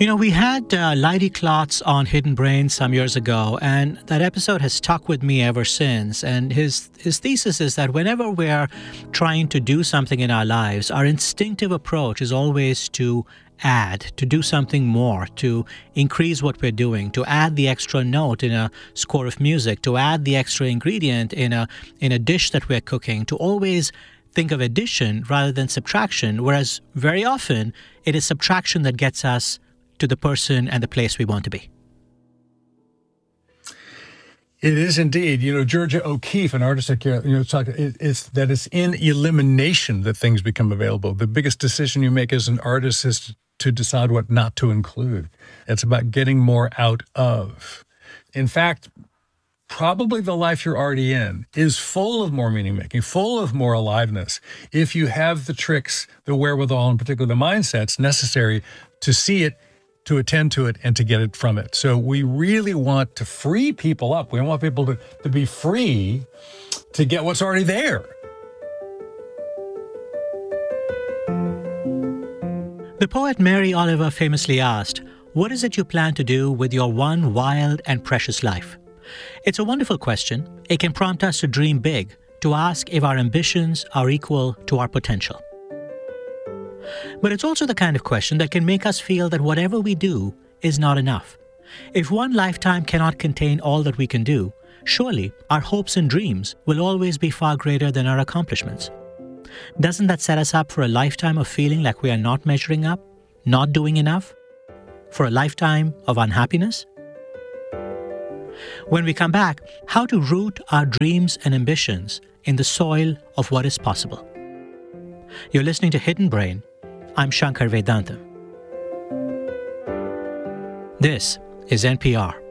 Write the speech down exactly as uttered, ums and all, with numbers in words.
You know, we had uh, Leidy Klotz on Hidden Brain some years ago, and that episode has stuck with me ever since. And his his thesis is that whenever we're trying to do something in our lives, our instinctive approach is always to add, to do something more, to increase what we're doing, to add the extra note in a score of music, to add the extra ingredient in a in a dish that we're cooking, to always think of addition rather than subtraction, whereas very often it is subtraction that gets us to the person and the place we want to be. It is indeed. You know, Georgia O'Keeffe, an artist that, you know, talk, it, it's that it's in elimination that things become available. The biggest decision you make as an artist is to decide what not to include. It's about getting more out of. In fact, probably the life you're already in is full of more meaning making, full of more aliveness, if you have the tricks, the wherewithal, in particular the mindsets necessary to see it, to attend to it, and to get it from it. So we really want to free people up. We want people to, to be free to get what's already there. The poet Mary Oliver famously asked, "What is it you plan to do with your one wild and precious life?" It's a wonderful question. It can prompt us to dream big, to ask if our ambitions are equal to our potential. But it's also the kind of question that can make us feel that whatever we do is not enough. If one lifetime cannot contain all that we can do, surely our hopes and dreams will always be far greater than our accomplishments. Doesn't that set us up for a lifetime of feeling like we are not measuring up, not doing enough? For a lifetime of unhappiness? When we come back, how to root our dreams and ambitions in the soil of what is possible. You're listening to Hidden Brain. I'm Shankar Vedantam. This is N P R.